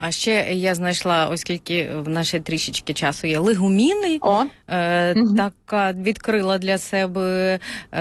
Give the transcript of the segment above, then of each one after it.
А ще я знайшла, оскільки в нашій трішечки часу є легуміни, так відкрила для себе,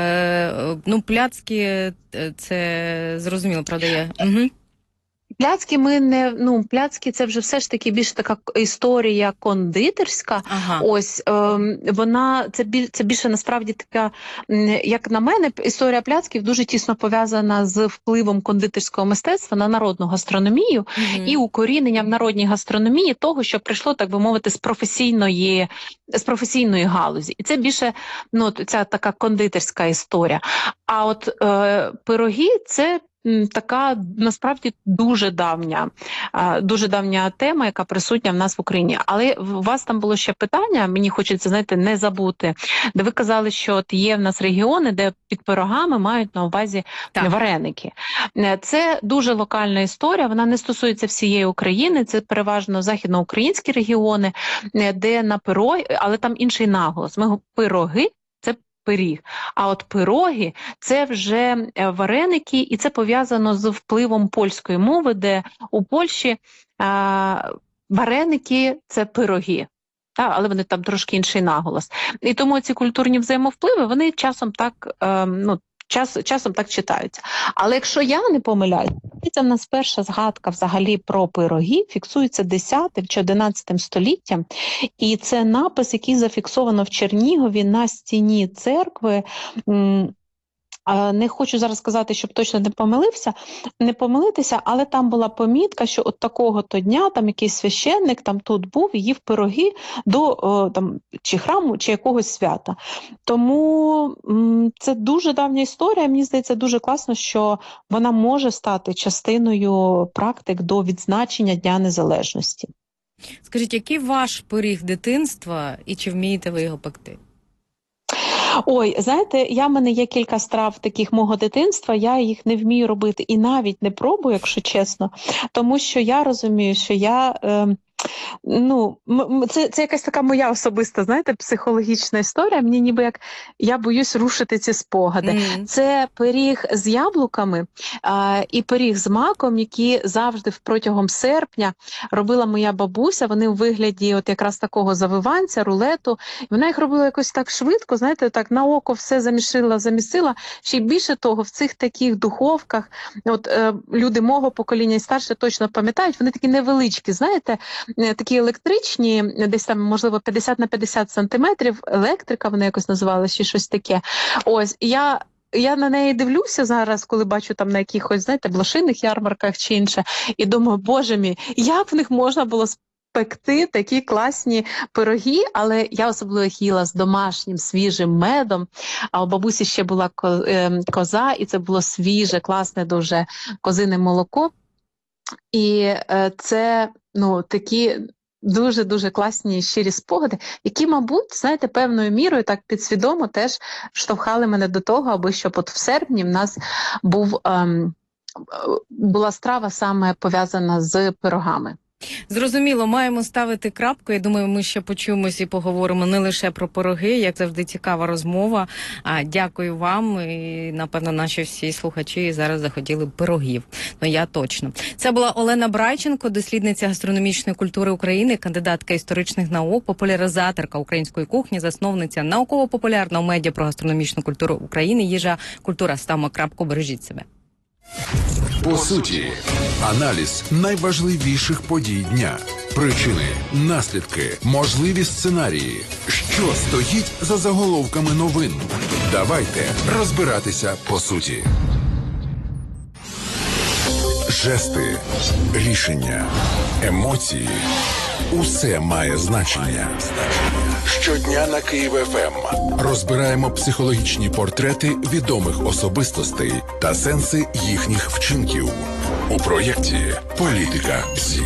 пляцки, це зрозуміло, правда, є. Пляцки ми не, пляцки це вже все ж таки більш така історія кондитерська. Ось, вона, це більше насправді така, як на мене, історія пляцків дуже тісно пов'язана з впливом кондитерського мистецтва на народну гастрономію і укоріненням в народній гастрономії того, що прийшло, так би мовити, з професійної галузі. І це більше, ця така кондитерська історія. А от пироги – це така, насправді, дуже давня тема, яка присутня в нас в Україні. Але у вас там було ще питання, мені хочеться, знаєте, не забути, де ви казали, що от є в нас регіони, де під пирогами мають на увазі вареники. Це дуже локальна історія, вона не стосується всієї України, це переважно західноукраїнські регіони, де на пироги, але там інший наголос. Пироги – пиріг. А от пироги – це вже вареники, і це пов'язано з впливом польської мови, де у Польщі вареники – це пироги. Але вони там трошки інший наголос. І тому ці культурні взаємовпливи, вони часом так читаються. Але якщо я не помиляюсь, це в нас перша згадка взагалі про пироги фіксується 10 чи 11 століттям. І це напис, який зафіксовано в Чернігові на стіні церкви. Не хочу зараз сказати, щоб точно не помилитися, але там була помітка, що от такого-то дня там якийсь священник там тут був і їв пироги до чи храму, чи якогось свята. Тому це дуже давня історія, мені здається, дуже класно, що вона може стати частиною практик до відзначення Дня Незалежності. Скажіть, який ваш пиріг дитинства і чи вмієте ви його пекти? Ой, знаєте, в мене є кілька страв таких мого дитинства, я їх не вмію робити і навіть не пробую, якщо чесно, тому що я розумію, що це якась така моя особиста, знаєте, психологічна історія. Мені ніби як я боюсь рушити ці спогади. Це пиріг з яблуками і пиріг з маком, які завжди протягом серпня робила моя бабуся. Вони у вигляді от якраз такого завиванця, рулету. І вона їх робила якось так швидко, знаєте, так на око все замісила. Ще й більше того, в цих таких духовках, от люди мого покоління і старше точно пам'ятають, вони такі невеличкі, знаєте, такі електричні, десь там, можливо, 50 на 50 сантиметрів, електрика вони якось називали, чи щось таке. Ось, я на неї дивлюся зараз, коли бачу там на якихось, знаєте, блошиних ярмарках чи інше, і думаю, боже мій, як в них можна було пекти такі класні пироги, але я особливо їх їла з домашнім свіжим медом, а у бабусі ще була коза, і це було свіже, класне дуже козине молоко. І це, такі дуже-дуже класні щирі спогади, які, мабуть, знаєте, певною мірою так підсвідомо теж штовхали мене до того, аби щоб от в серпні в нас була страва саме пов'язана з пирогами. Зрозуміло, маємо ставити крапку. Я думаю, ми ще почуємось і поговоримо не лише про пироги, як завжди цікава розмова. Дякую вам і, напевно, наші всі слухачі зараз захотіли пирогів. Я точно. Це була Олена Брайченко, дослідниця гастрономічної культури України, кандидатка історичних наук, популяризаторка української кухні, засновниця науково-популярного медіа про гастрономічну культуру України «Їжа. Культура». Ставимо крапку, бережіть себе. По суті, аналіз найважливіших подій дня. Причини, наслідки, можливі сценарії. Що стоїть за заголовками новин? Давайте розбиратися по суті. Жести, рішення, емоції – усе має значення. Щодня на Київ ФМ розбираємо психологічні портрети відомих особистостей та сенси їхніх вчинків у проєкті «Політика ПСІ».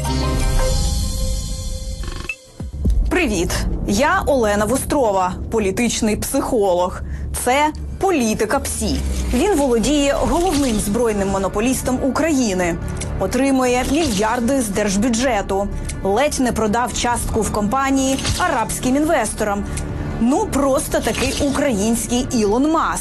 Привіт! Я Олена Вострова, політичний психолог. Це «Політика ПСІ». Він володіє головним збройним монополістом України. Отримує мільярди з держбюджету. Ледь не продав частку в компанії арабським інвесторам. Просто такий український Ілон Маск.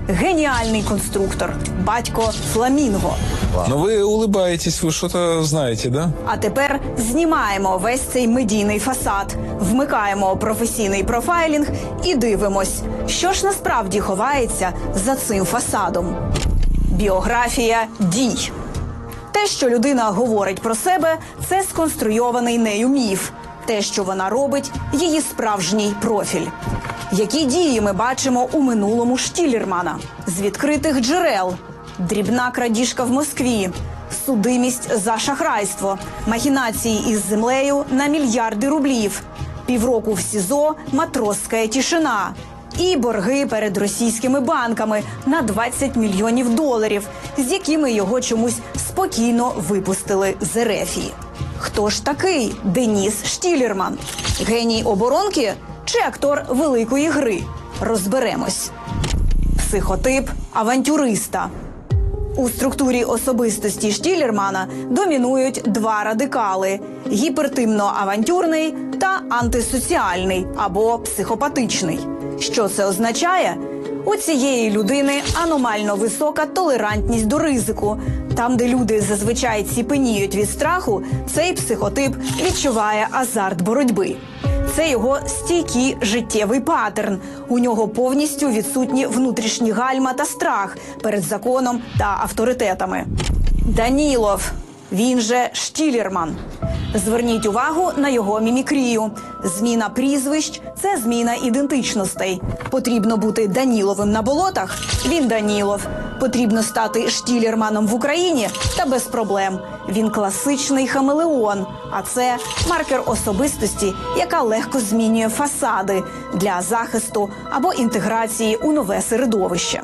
геніальний конструктор, батько Фламінго. Но вы улыбаетесь, вы что-то знаете, да? А тепер знімаємо весь цей медійний фасад, вмикаємо професійний профайлінг і дивимось, що ж насправді ховається за цим фасадом. Біографія дій. Те, що людина говорить про себе, це сконструйований нею міф. Те, що вона робить, її справжній профіль. Які дії ми бачимо у минулому Штілермана? З відкритих джерел. Дрібна крадіжка в Москві. Судимість за шахрайство. Махінації із землею на мільярди рублів. Півроку в СІЗО «Матросська тишина». І борги перед російськими банками на 20 мільйонів доларів, з якими його чомусь спокійно випустили з Ерефії. Хто ж такий Деніс Штілерман? Геній оборонки чи актор великої гри? Розберемось. Психотип авантюриста. У структурі особистості Штілермана домінують два радикали – гіпертимно-авантюрний та антисоціальний або психопатичний. Що це означає? У цієї людини аномально висока толерантність до ризику. Там, де люди зазвичай ціпеніють від страху, цей психотип відчуває азарт боротьби. Це його стійкий життєвий паттерн. У нього повністю відсутні внутрішні гальма та страх перед законом та авторитетами. Данілов, він же Штілерман. Зверніть увагу на його мімікрію. Зміна прізвищ – це зміна ідентичностей. Потрібно бути Даніловим на болотах – він Данілов. Потрібно стати Штілерманом в Україні – та без проблем. Він класичний хамелеон, а це маркер особистості, яка легко змінює фасади для захисту або інтеграції у нове середовище.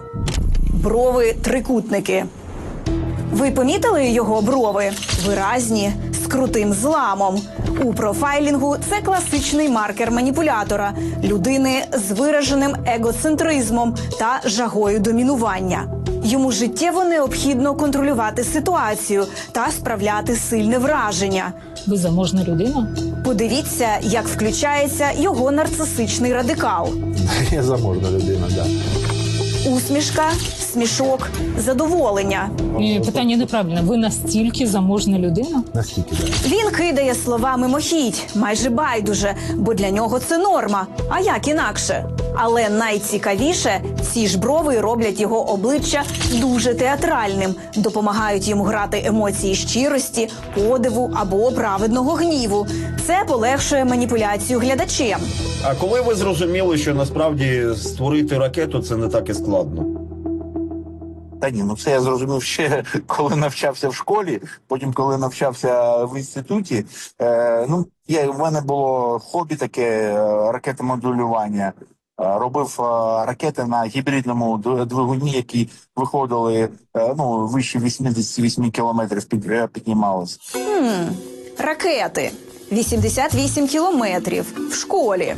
Брови-трикутники. Ви помітили його брови? Виразні, з крутим зламом. У профайлінгу це класичний маркер маніпулятора, людини з вираженим егоцентризмом та жагою домінування. Йому життєво необхідно контролювати ситуацію та справляти сильне враження. Ви заможна людина? Подивіться, як включається його нарцисичний радикал. Я заможна людина, так. Усмішка, смішок, задоволення. Питання неправильне. Ви настільки заможна людина? Наскільки, так. Він кидає слова мимохідь, майже байдуже, бо для нього це норма. А як інакше? Але найцікавіше, ці ж брови роблять його обличчя дуже театральним, допомагають йому грати емоції щирості, подиву або праведного гніву. Це полегшує маніпуляцію глядачем. А коли ви зрозуміли, що насправді створити ракету – це не так і складно? Та ні, це я зрозумів ще, коли навчався в школі, потім, коли навчався в інституті. В мене було хобі таке ракетомоделювання. Робив ракети на гібридному двигуні, які виходили вище 88 кілометрів, піднімалися. Ракети. 88 кілометрів. В школі.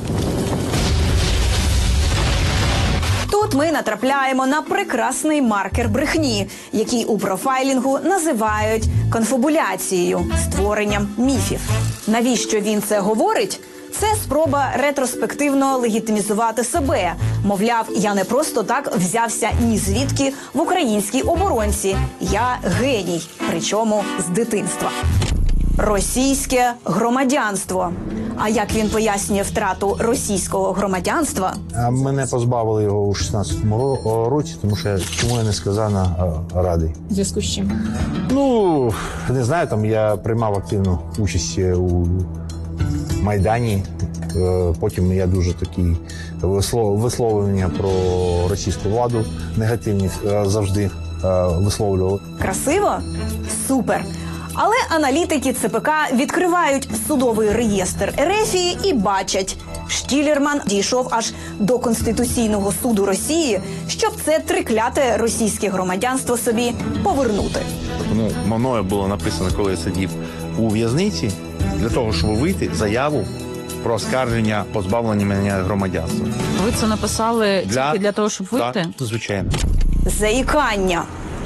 Тут ми натрапляємо на прекрасний маркер брехні, який у профайлінгу називають конфабуляцією, створенням міфів. Навіщо він це говорить? Це спроба ретроспективно легітимізувати себе. Мовляв, я не просто так взявся ні звідки в українській оборонці. Я геній, причому з дитинства. Російське громадянство. А як він пояснює втрату російського громадянства? Мене позбавили його у 16-му році, тому що чому я не сказано радий. В зв'язку з чим? Не знаю, я приймав активну участь у Майдані. Потім я дуже такі висловлення про російську владу негативні завжди висловлював. Красиво? Супер! Але аналітики ЦПК відкривають судовий реєстр Ерефії і бачать, Штілерман дійшов аж до Конституційного суду Росії, щоб це трикляте російське громадянство собі повернути. Мною було написано, коли я сидів у в'язниці, для того, щоб вийти заяву про оскарження позбавлення мене громадянства. Ви це написали тільки для того, щоб вийти? Так, звичайно. Заїкання.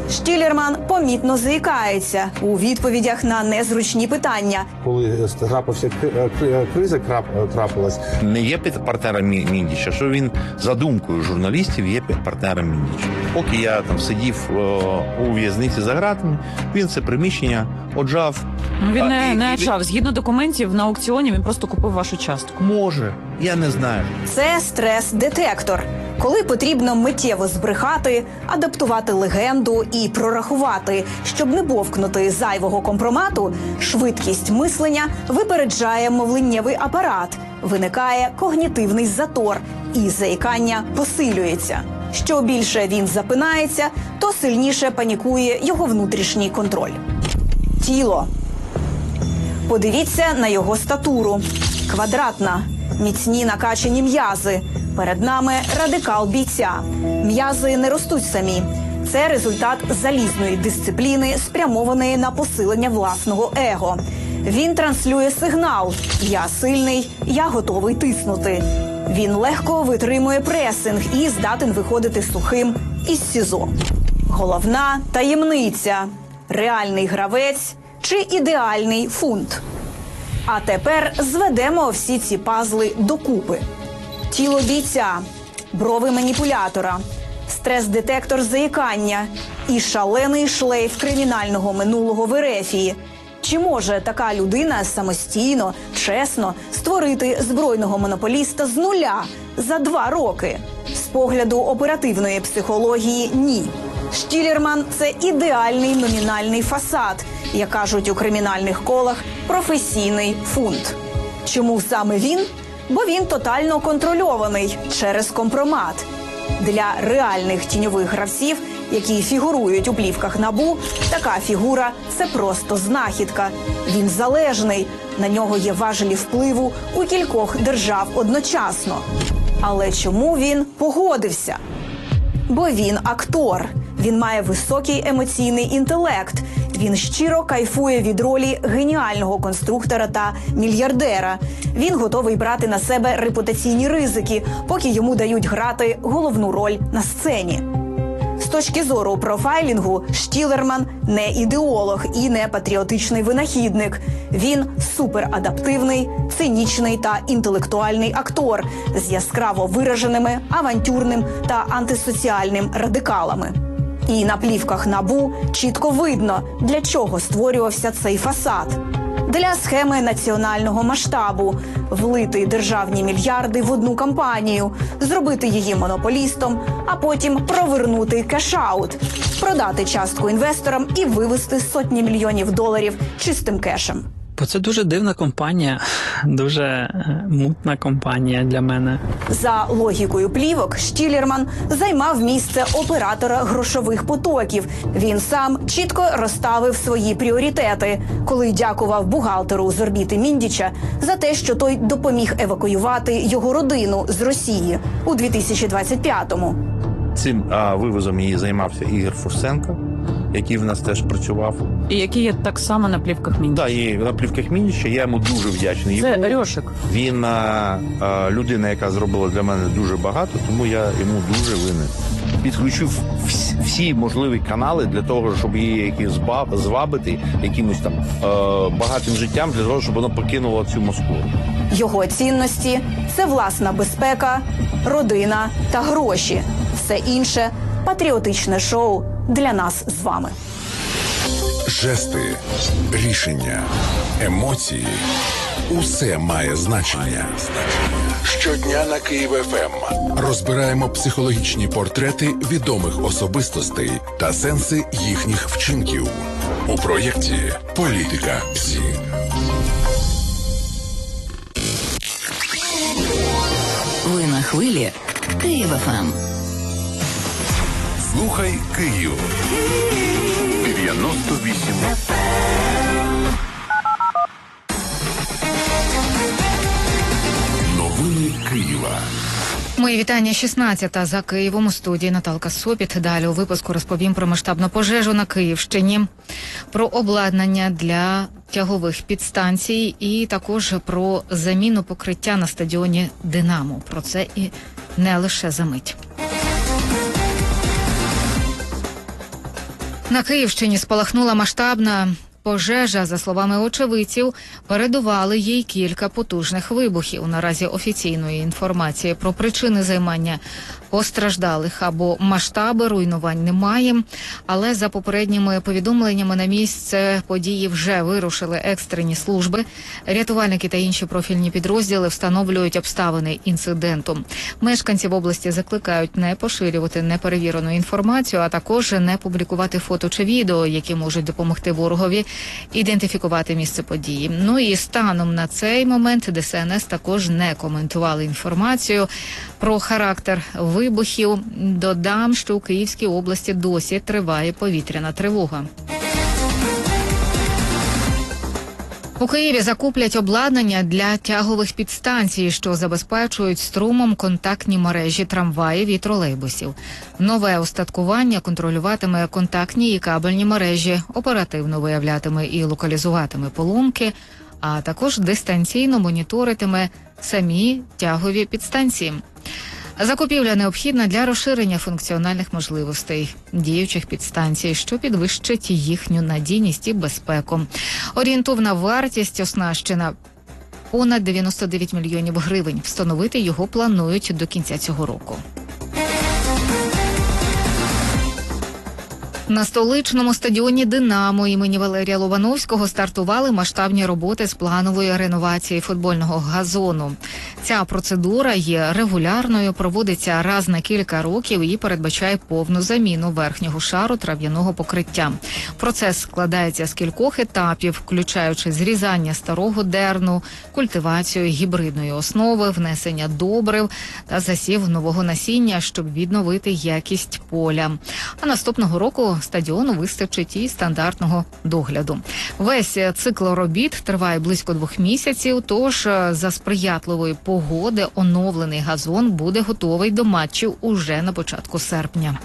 Штілерман помітно заїкається у відповідях на незручні питання. Коли трапився криза трапилась, Не є партнером Міндіча, що він за думкою журналістів є партнером Міндіча. Поки я там сидів у в'язниці за ґратами, він це приміщення оджав. Він не оджав. Згідно документів, на аукціоні він просто купив вашу частку. Може, я не знаю. Це стрес-детектор. Коли потрібно миттєво збрехати, адаптувати легенду і прорахувати, щоб не бовкнути зайвого компромату, швидкість мислення випереджає мовленнєвий апарат, виникає когнітивний затор і заїкання посилюється. Що більше він запинається, то сильніше панікує його внутрішній контроль. Тіло. Подивіться на його статуру. Квадратна, міцні накачані м'язи. Перед нами радикал бійця. М'язи не ростуть самі. Це результат залізної дисципліни, спрямованої на посилення власного его. Він транслює сигнал «Я сильний, я готовий тиснути». Він легко витримує пресинг і здатен виходити сухим із СІЗО. Головна таємниця – реальний гравець чи ідеальний фунт. А тепер зведемо всі ці пазли докупи. Тіло бійця, брови маніпулятора, стрес-детектор заїкання і шалений шлейф кримінального минулого в Ерефії. Чи може така людина самостійно, чесно створити збройного монополіста з нуля за 2 роки? З погляду оперативної психології – ні. Штілерман – це ідеальний номінальний фасад, як кажуть у кримінальних колах, професійний фунт. Чому саме він? Бо він тотально контрольований через компромат. Для реальних тіньових гравців, які фігурують у плівках НАБУ, така фігура – це просто знахідка. Він залежний, на нього є важелі впливу у кількох держав одночасно. Але чому він погодився? Бо він актор. Він має високий емоційний інтелект. Він щиро кайфує від ролі геніального конструктора та мільярдера. Він готовий брати на себе репутаційні ризики, поки йому дають грати головну роль на сцені. З точки зору профайлінгу, Штілерман не ідеолог і не патріотичний винахідник. Він суперадаптивний, цинічний та інтелектуальний актор з яскраво вираженими авантюрним та антисоціальним радикалами. І на плівках НАБУ чітко видно, для чого створювався цей фасад. Для схеми національного масштабу – влити державні мільярди в одну кампанію, зробити її монополістом, а потім провернути кеш-аут, продати частку інвесторам і вивести сотні мільйонів доларів чистим кешем. Бо це дуже дивна компанія, дуже мутна компанія для мене. За логікою плівок, Штілерман займав місце оператора грошових потоків. Він сам чітко розставив свої пріоритети, коли дякував бухгалтеру з орбіти Міндіча за те, що той допоміг евакуювати його родину з Росії у 2025-му. Цим вивозом її займався Ігор Фурсенко, який в нас теж працював. І який є так само на плівках Міндіча. Так, і на плівках Міндіча, я йому дуже вдячний. Це Рьошик. Він людина, яка зробила для мене дуже багато, тому я йому дуже винен. Підключив всі можливі канали для того, щоб її якось звабити якимось там багатим життям, для того, щоб вона покинула цю Москву. Його цінності – це власна безпека, родина та гроші. Все інше – патріотичне шоу для нас з вами. Жести, рішення, емоції – усе має значення. Щодня на Київ ФМ розбираємо психологічні портрети відомих особистостей та сенси їхніх вчинків у проєкті «Політика ПСІ». Ви на хвилі Київ ФМ. Слухай Київ. 98 Новини Києва. Мої вітання. 16-та за Києвом. У студії Наталка Сопіт. Далі у випуску розповім про масштабну пожежу на Київщині, про обладнання для тягових підстанцій і також про заміну покриття на стадіоні «Динамо». Про це і не лише за мить. На Київщині спалахнула масштабна пожежа. За словами очевидців, передували їй кілька потужних вибухів. Наразі офіційної інформації про причини займання постраждалих або масштаби руйнувань немає. Але за попередніми повідомленнями на місце події вже вирушили екстрені служби. Рятувальники та інші профільні підрозділи встановлюють обставини інциденту. Мешканців області закликають не поширювати неперевірену інформацію, а також не публікувати фото чи відео, які можуть допомогти ворогові ідентифікувати місце події. Ну і станом на цей момент ДСНС також не коментували інформацію про характер вибухів. Додам, що у Київській області досі триває повітряна тривога. У Києві закуплять обладнання для тягових підстанцій, що забезпечують струмом контактні мережі трамваїв і тролейбусів. Нове устаткування контролюватиме контактні і кабельні мережі, оперативно виявлятиме і локалізуватиме поломки, а також дистанційно моніторитиме самі тягові підстанції. Закупівля необхідна для розширення функціональних можливостей діючих підстанцій, що підвищить їхню надійність і безпеку. Орієнтовна вартість оснащена понад 99 мільйонів гривень. Встановити його планують до кінця цього року. На столичному стадіоні «Динамо» імені Валерія Лобановського стартували масштабні роботи з планової реновації футбольного газону. Ця процедура є регулярною, проводиться раз на кілька років і передбачає повну заміну верхнього шару трав'яного покриття. Процес складається з кількох етапів, включаючи зрізання старого дерну, культивацію гібридної основи, внесення добрив та засів нового насіння, щоб відновити якість поля. А наступного року стадіону вистачить і стандартного догляду. Весь цикл робіт триває близько 2 місяців, тож за сприятливої погоди оновлений газон буде готовий до матчів уже на початку серпня.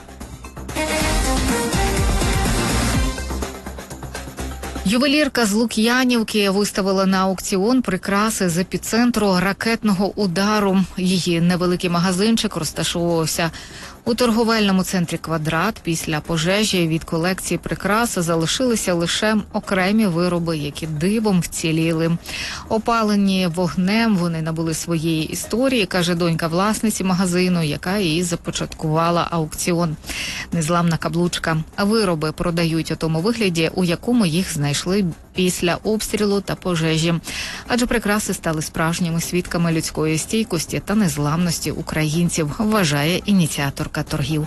Ювелірка з Лук'янівки виставила на аукціон прикраси з епіцентру ракетного удару. Її невеликий магазинчик розташовувався у торговельному центрі «Квадрат». Після пожежі від колекції прикрас залишилися лише окремі вироби, які дивом вціліли. Опалені вогнем, вони набули своєї історії, каже донька власниці магазину, яка і започаткувала аукціон. Незламна каблучка. Вироби продають у тому вигляді, у якому їх знайшли після обстрілу та пожежі. Адже прикраси стали справжніми свідками людської стійкості та незламності українців, вважає ініціаторка торгів.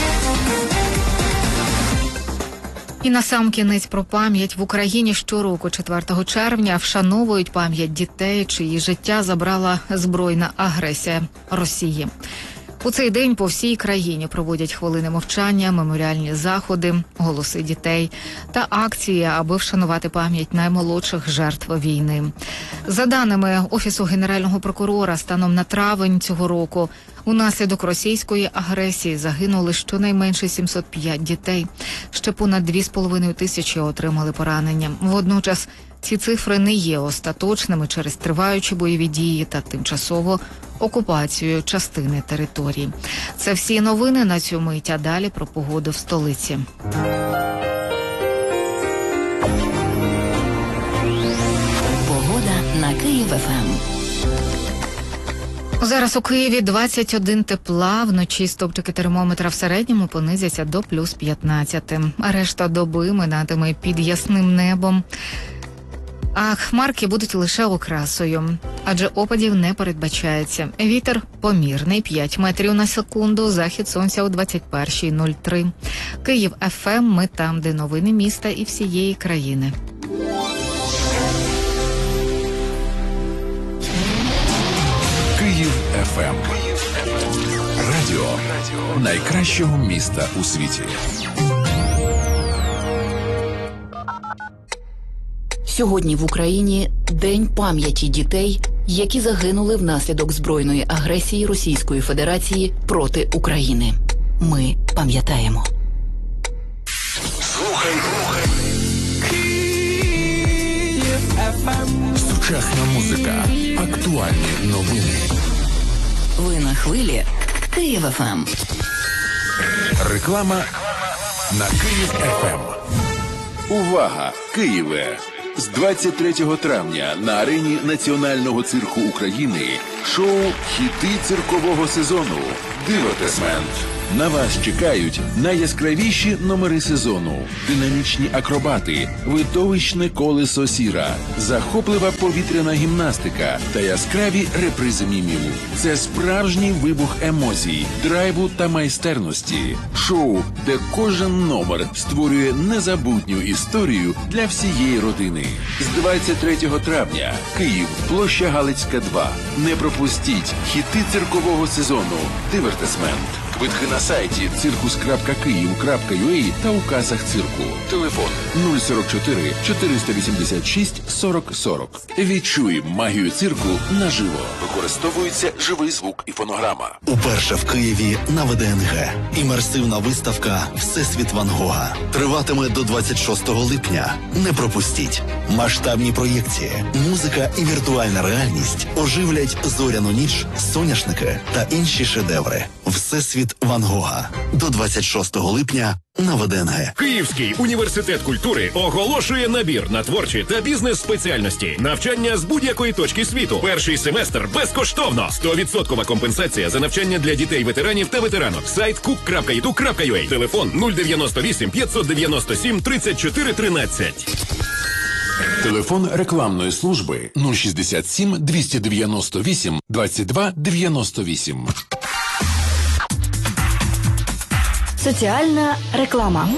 І насамкінець про пам'ять. В Україні щороку 4 червня вшановують пам'ять дітей, чиї життя забрала збройна агресія Росії. У цей день по всій країні проводять хвилини мовчання, меморіальні заходи, голоси дітей та акції, аби вшанувати пам'ять наймолодших жертв війни. За даними Офісу Генерального прокурора, станом на травень цього року унаслідок російської агресії загинули щонайменше 705 дітей. Ще понад 2,5 тисячі отримали поранення. Водночас ці цифри не є остаточними через триваючі бойові дії та тимчасову окупацію частини території. Це всі новини на цю мить, а далі про погоду в столиці. Погода на Київ-ФМ. Зараз у Києві 21 тепла, вночі стопчики термометра в середньому понизяться до плюс 15. А решта доби минатиме під ясним небом. А хмарки будуть лише окрасою, адже опадів не передбачається. Вітер помірний, 5 метрів на секунду, захід сонця о 21:03. Київ ФМ, ми там, де новини міста і всієї країни. Київ ФМ. Радіо найкращого міста у світі. Сьогодні в Україні День пам'яті дітей, які загинули внаслідок збройної агресії Російської Федерації проти України. Ми пам'ятаємо. Слухай. Київ ФМ. Сучасна музика. Актуальні новини. Ви на хвилі Київ ФМ. Реклама на Київ ФМ. Увага, Києве! З 23 травня на арені Національного цирку України шоу «Хіти циркового сезону» «Дивертисмент». На вас чекають найяскравіші номери сезону, динамічні акробати, видовищне колесо сіра, захоплива повітряна гімнастика та яскраві репризи мімів. Це справжній вибух емоцій, драйву та майстерності. Шоу, де кожен номер створює незабутню історію для всієї родини. З 23 травня Київ, площа Галицька, 2. Не пропустіть хіти циркового сезону «Дивертисмент». Квитки на сайті circus.kyiv.ua та у касах цирку. Телефон 044 486 40 40. Відчуй магію цирку наживо. Використовується живий звук і фонограма. Уперше в Києві на ВДНГ. Імерсивна виставка «Всесвіт Ван Гога». Триватиме до 26 липня. Не пропустіть. Масштабні проєкції, музика і віртуальна реальність оживлять «Зоряну ніч», «Соняшники» та інші шедеври. «Всесвіт Ван Гога» до 26 липня на ВДНГ. Київський університет культури оголошує набір на творчі та бізнес-спеціальності. Навчання з будь-якої точки світу. Перший семестр безкоштовно. 100% компенсація за навчання для дітей-ветеранів та ветеранок. Сайт cook.edu.ua. Телефон 098 597 34 13. Телефон рекламної служби 067 298 22 98. Соціальна реклама.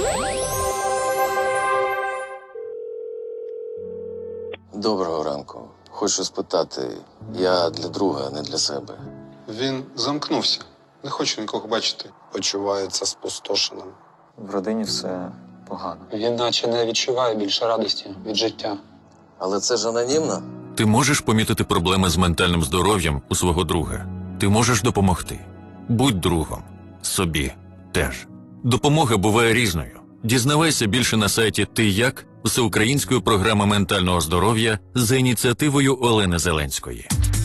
Доброго ранку. Хочу спитати, я для друга, не для себе. Він замкнувся. Не хочу нікого бачити. Почувається спустошеним. В родині все погано. Він наче не відчуває більше радості від життя. Але це ж анонімно. Ти можеш помітити проблеми з ментальним здоров'ям у свого друга. Ти можеш допомогти. Будь другом. Собі теж. Допомога буває різною. Дізнавайся більше на сайті «Ти як» всеукраїнської програми ментального здоров'я за ініціативою Олени Зеленської.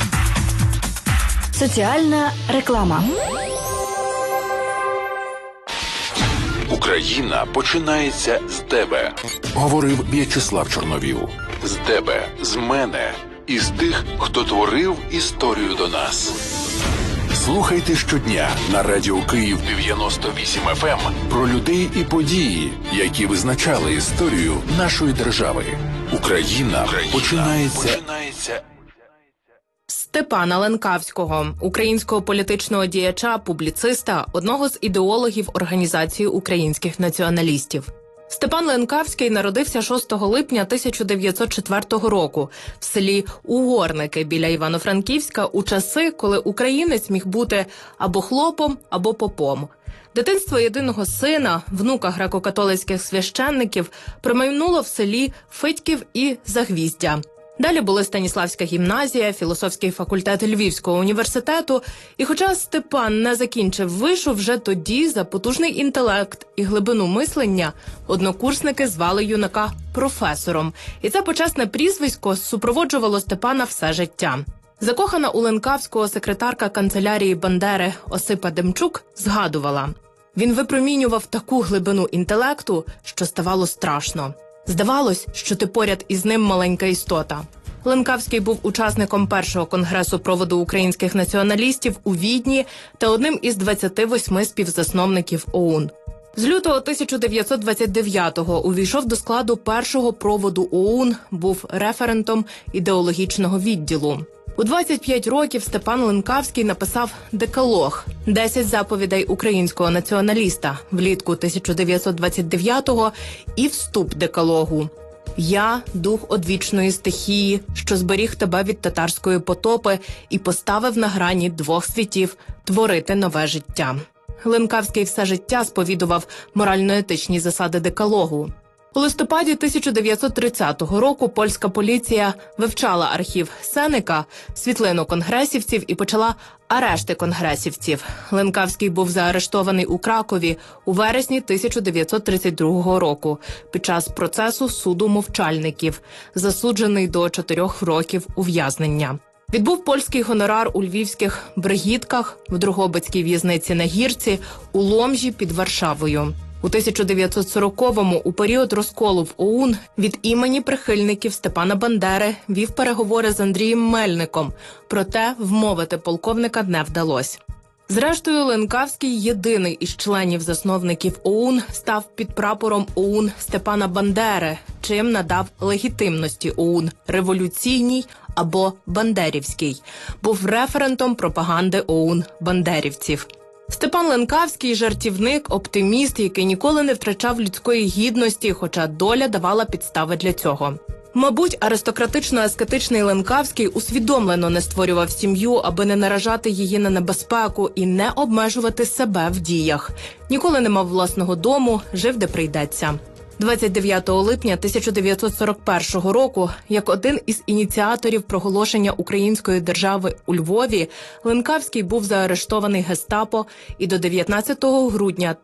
Соціальна реклама. Україна починається з тебе, говорив В'ячеслав Чорновіл. З тебе, з мене і з тих, хто творив історію до нас. Слухайте щодня на радіо Київ 98 FM про людей і події, які визначали історію нашої держави. Україна починається. Степана Ленкавського, українського політичного діяча, публіциста, одного з ідеологів Організації українських націоналістів. Степан Ленкавський народився 6 липня 1904 року в селі Угорники біля Івано-Франківська у часи, коли українець міг бути або хлопом, або попом. Дитинство єдиного сина, внука греко-католицьких священників, промайнуло в селі Федьків і Загвіздя. Далі були Станіславська гімназія, філософський факультет Львівського університету. І хоча Степан не закінчив вишу, вже тоді за потужний інтелект і глибину мислення однокурсники звали юнака професором. І це почесне прізвисько супроводжувало Степана все життя. Закохана у Ленкавського секретарка канцелярії Бандери Осипа Демчук згадувала: «Він випромінював таку глибину інтелекту, що ставало страшно. Здавалось, що ти поряд із ним маленька істота». Ленкавський був учасником першого конгресу проводу українських націоналістів у Відні та одним із 28 співзасновників ОУН. З лютого 1929-го увійшов до складу першого проводу ОУН, був референтом ідеологічного відділу. У 25 років Степан Ленкавський написав «Декалог» – 10 заповідей українського націоналіста влітку 1929-го і вступ декалогу. «Я – дух одвічної стихії, що зберіг тебе від татарської потопи і поставив на грані двох світів творити нове життя». Ленкавський все життя сповідував морально-етичні засади декалогу. У листопаді 1930 року польська поліція вивчала архів Сенека, світлину конгресівців і почала арешти конгресівців. Ленкавський був заарештований у Кракові у вересні 1932 року під час процесу суду мовчальників, засуджений до 4 років ув'язнення. Відбув польський гонорар у львівських Бригітках, в Дрогобицькій в'язниці на Гірці, у Ломжі під Варшавою. У 1940-му, у період розколу в ОУН, від імені прихильників Степана Бандери вів переговори з Андрієм Мельником, проте вмовити полковника не вдалося. Зрештою, Ленкавський, єдиний із членів-засновників ОУН, став під прапором ОУН Степана Бандери, чим надав легітимності ОУН революційній або бандерівській. Був референтом пропаганди ОУН бандерівців. Степан Ленкавський – жартівник, оптиміст, який ніколи не втрачав людської гідності, хоча доля давала підстави для цього. Мабуть, аристократично-аскетичний Ленкавський усвідомлено не створював сім'ю, аби не наражати її на небезпеку і не обмежувати себе в діях. Ніколи не мав власного дому, жив де прийдеться. 29 липня 1941 року, як один із ініціаторів проголошення української держави у Львові, Ленкавський був заарештований гестапо і до 19 грудня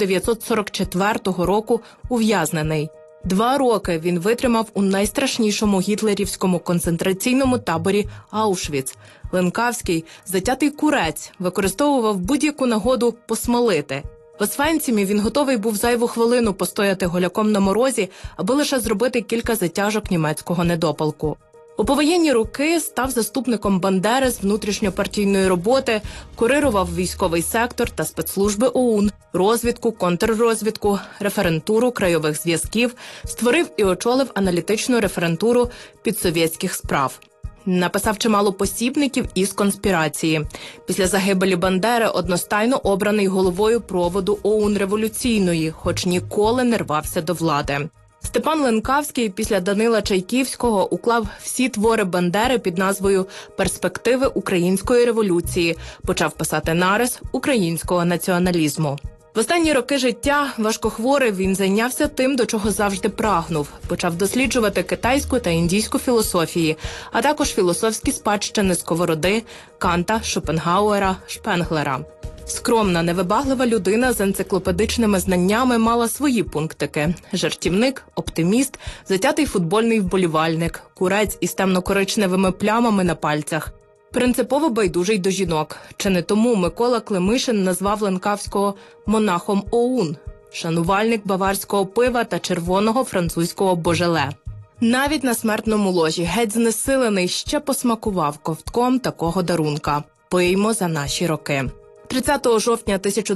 1944 року ув'язнений. 2 роки він витримав у найстрашнішому гітлерівському концентраційному таборі Аушвіц. Ленкавський, затятий курець, використовував будь-яку нагоду посмолити. В Освенцімі він готовий був зайву хвилину постояти голяком на морозі, аби лише зробити кілька затяжок німецького недопалку. У повоєнні роки став заступником Бандери з внутрішньопартійної роботи, курирував військовий сектор та спецслужби ОУН, розвідку, контррозвідку, референтуру краєвих зв'язків, створив і очолив аналітичну референтуру підсовєтських справ. Написав чимало посібників із конспірації. Після загибелі Бандери одностайно обраний головою проводу ОУН революційної, хоч ніколи не рвався до влади. Степан Ленкавський після Данила Чайківського уклав всі твори Бандери під назвою «Перспективи української революції», почав писати нарис українського націоналізму. В останні роки життя, важкохворий, він зайнявся тим, до чого завжди прагнув. Почав досліджувати китайську та індійську філософії, а також філософські спадщини Сковороди, Канта, Шопенгауера, Шпенглера. Скромна, невибаглива людина з енциклопедичними знаннями мала свої пунктики. Жартівник, оптиміст, затятий футбольний вболівальник, курець із темно-коричневими плямами на пальцях. Принципово байдужий до жінок. Чи не тому Микола Климишин назвав Ленкавського монахом ОУН, шанувальник баварського пива та червоного французького божеле. Навіть на смертному ложі, геть знесилений, ще посмакував ковтком такого дарунка. Пиймо за наші роки. 30 жовтня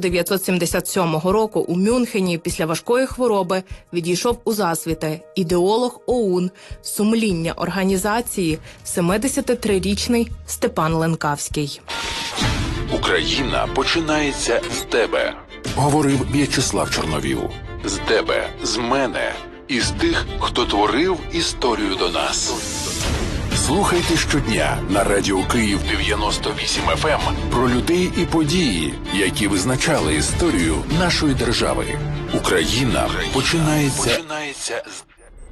1977 року у Мюнхені після важкої хвороби відійшов у засвіти ідеолог ОУН, сумління організації, 73-річний Степан Ленкавський. Україна починається з тебе, говорив В'ячеслав Чорновіл. З тебе, з мене і з тих, хто творив історію до нас. Слухайте щодня на Радіо Київ 98 FM про людей і події, які визначали історію нашої держави. Україна починається з...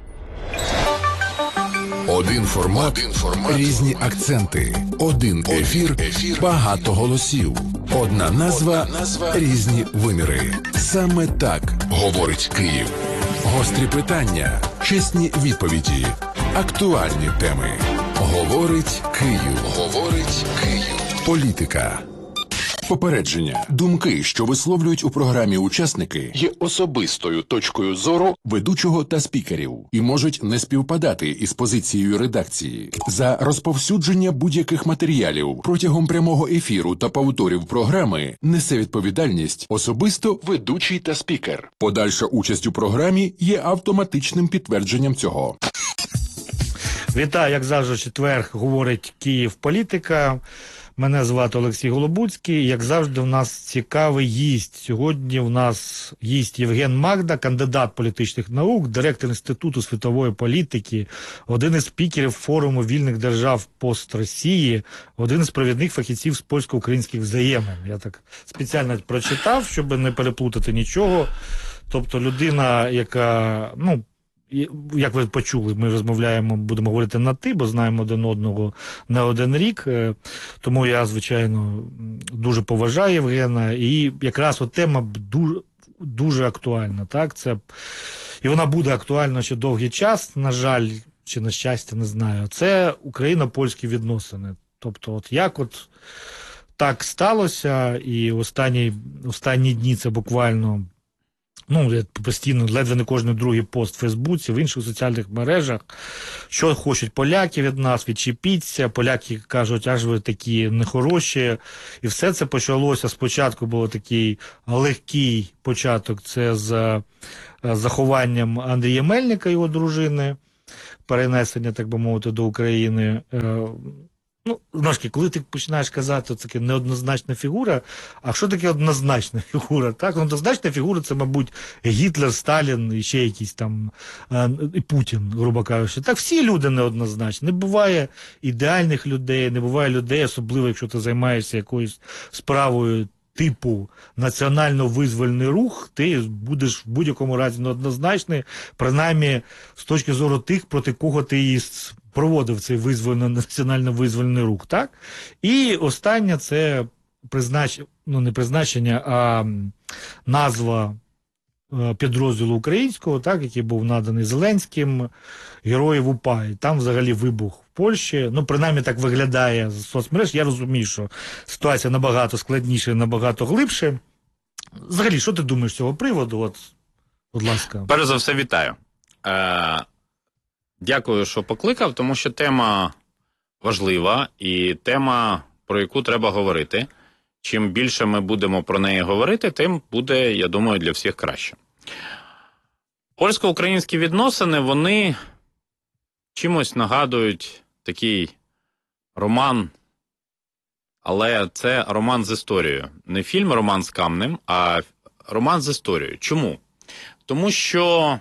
Один формат, різні акценти. Один ефір, багато голосів. Одна назва, різні виміри. Саме так говорить Київ. Гострі питання, чесні відповіді, актуальні теми. Говорить Київ. Говорить Київ. Політика. Попередження. Думки, що висловлюють у програмі учасники, є особистою точкою зору ведучого та спікерів і можуть не співпадати із позицією редакції. За розповсюдження будь-яких матеріалів протягом прямого ефіру та повторів програми несе відповідальність особисто ведучий та спікер. Подальша участь у програмі є автоматичним підтвердженням цього. Вітаю, як завжди, четвер говорить Київ політика. Мене звати Олексій Голобуцький. Як завжди, у нас цікавий гість. Сьогодні у нас гість Євген Магда, кандидат політичних наук, директор Інституту світової політики, один із спікерів форуму вільних держав пост-Росії, один із провідних фахівців з польсько-українських взаємин. Я так спеціально прочитав, щоб не переплутати нічого. Тобто людина, яка, як ви почули, ми розмовляємо, будемо говорити на «ти», бо знаємо один одного не один рік. Тому я, звичайно, дуже поважаю Євгена. І якраз тема дуже актуальна. Так? І вона буде актуальна ще довгий час, на жаль, чи на щастя, не знаю. Це україно-польські відносини. Тобто, як так сталося, і останні дні це буквально ну, я постійно, ледве не кожен другий пост в Фейсбуці, в інших соціальних мережах, що хочуть поляки від нас, відчепіться, поляки кажуть, аж ви такі нехороші. І все це почалося, спочатку було такий легкий початок, це з захованням Андрія Мельника, його дружини, перенесення, так би мовити, до України. Ну, Ножки, коли ти починаєш казати, це таке неоднозначна фігура, а що таке однозначна фігура? Так, однозначна фігура – це, мабуть, Гітлер, Сталін і ще якийсь там, і Путін, грубо кажучи. Так, всі люди неоднозначні. Не буває ідеальних людей, не буває людей, особливо, якщо ти займаєшся якоюсь справою типу національно-визвольний рух, ти будеш в будь-якому разі неоднозначний, принаймні з точки зору тих, проти кого ти її проводив цей національно-визвольний рух, так? І останнє – це не призначення, а назва підрозділу українського, так, який був наданий Зеленським, Героїв УПА. І там взагалі вибух в Польщі. Ну, принаймні так виглядає з соцмереж. Я розумію, що ситуація набагато складніша, набагато глибше. Взагалі, що ти думаєш з цього приводу? От, будь ласка. Перш за все, вітаю. Дякую, що покликав, тому що тема важлива і тема, про яку треба говорити. Чим більше ми будемо про неї говорити, тим буде, я думаю, для всіх краще. Польсько-українські відносини, вони чимось нагадують такий роман, але це роман з історією. Не фільм «Роман з Камнем», а роман з історією. Чому? Тому що